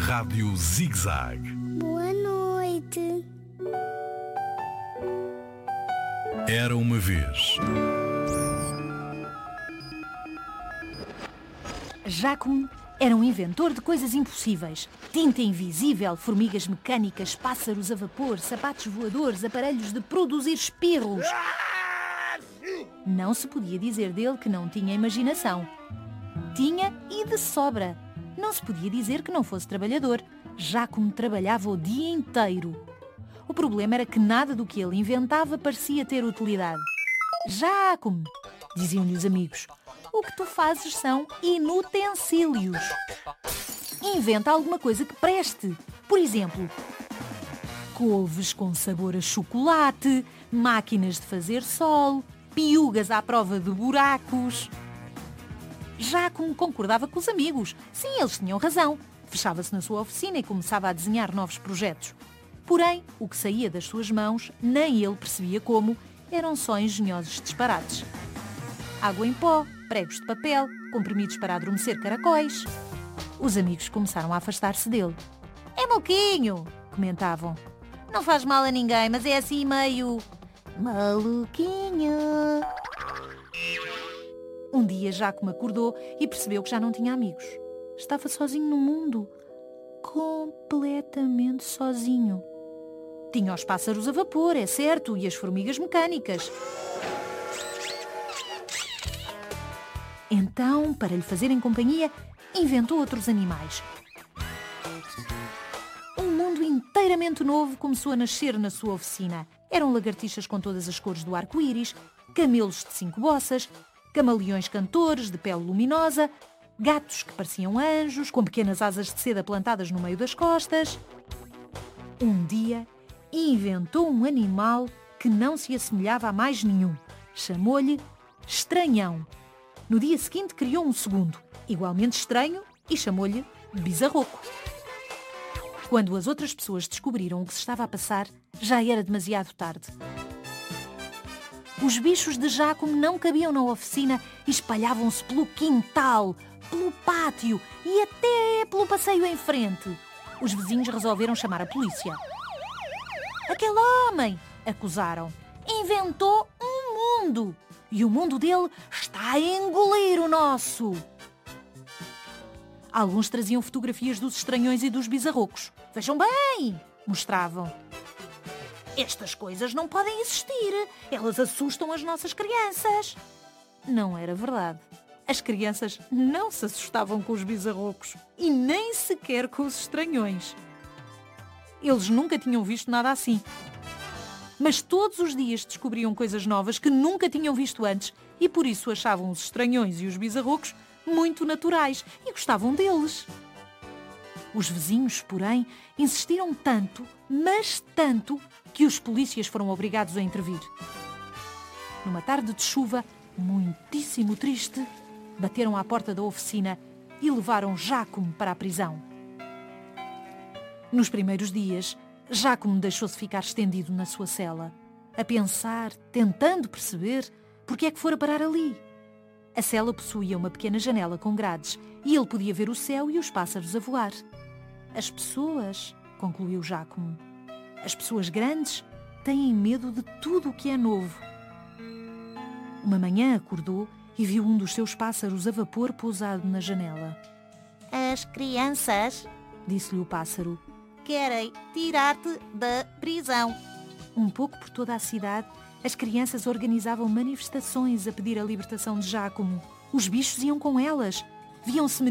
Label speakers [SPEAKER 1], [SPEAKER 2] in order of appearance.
[SPEAKER 1] Rádio Zig-Zag.
[SPEAKER 2] Boa noite.
[SPEAKER 1] Era uma vez.
[SPEAKER 3] Jacome era um inventor de coisas impossíveis. Tinta invisível, formigas mecânicas, pássaros a vapor, sapatos voadores, aparelhos de produzir espirros. Não se podia dizer dele que não tinha imaginação. Tinha e de sobra. Não se podia dizer que não fosse trabalhador. Jacome trabalhava o dia inteiro. O problema era que nada do que ele inventava parecia ter utilidade. Jacome, diziam-lhe os amigos, o que tu fazes são inutensílios. Inventa alguma coisa que preste. Por exemplo, couves com sabor a chocolate, máquinas de fazer sol, piugas à prova de buracos. Jacome concordava com os amigos. Sim, eles tinham razão. Fechava-se na sua oficina e começava a desenhar novos projetos. Porém, o que saía das suas mãos, nem ele percebia como, eram só engenhosos disparates. Água em pó, pregos de papel, comprimidos para adormecer caracóis. Os amigos começaram a afastar-se dele. É maluquinho, comentavam. Não faz mal a ninguém, mas é assim meio... maluquinho. Um dia Jacome acordou e percebeu que já não tinha amigos. Estava sozinho no mundo. Completamente sozinho. Tinha os pássaros a vapor, é certo, e as formigas mecânicas. Então, para lhe fazerem companhia, inventou outros animais. Um mundo inteiramente novo começou a nascer na sua oficina. Eram lagartixas com todas as cores do arco-íris, camelos de 5 bossas, camaleões cantores de pele luminosa, gatos que pareciam anjos, com pequenas asas de seda plantadas no meio das costas. Um dia, inventou um animal que não se assemelhava a mais nenhum. Chamou-lhe Estranhão. No dia seguinte criou um segundo, igualmente estranho, e chamou-lhe Bizarroco. Quando as outras pessoas descobriram o que se estava a passar, já era demasiado tarde. Os bichos de Jacome não cabiam na oficina e espalhavam-se pelo quintal, pelo pátio e até pelo passeio em frente. Os vizinhos resolveram chamar a polícia. Aquele homem, acusaram, inventou um mundo e o mundo dele está a engolir o nosso. Alguns traziam fotografias dos estranhões e dos bizarrocos. Vejam bem, mostravam. Estas coisas não podem existir. Elas assustam as nossas crianças. Não era verdade. As crianças não se assustavam com os bizarrocos e nem sequer com os estranhões. Eles nunca tinham visto nada assim. Mas todos os dias descobriam coisas novas que nunca tinham visto antes e por isso achavam os estranhões e os bizarrocos muito naturais e gostavam deles. Os vizinhos, porém, insistiram tanto, mas tanto, que os polícias foram obrigados a intervir. Numa tarde de chuva, muitíssimo triste, bateram à porta da oficina e levaram Jacome para a prisão. Nos primeiros dias, Jacome deixou-se ficar estendido na sua cela, a pensar, tentando perceber porque é que fora parar ali. A cela possuía uma pequena janela com grades e ele podia ver o céu e os pássaros a voar. As pessoas, concluiu Jacome, as pessoas grandes têm medo de tudo o que é novo. Uma manhã acordou e viu um dos seus pássaros a vapor pousado na janela.
[SPEAKER 4] As crianças,
[SPEAKER 3] disse-lhe o pássaro,
[SPEAKER 4] querem tirar-te da prisão.
[SPEAKER 3] Um pouco por toda a cidade, as crianças organizavam manifestações a pedir a libertação de Jacome. Os bichos iam com elas. Viam-se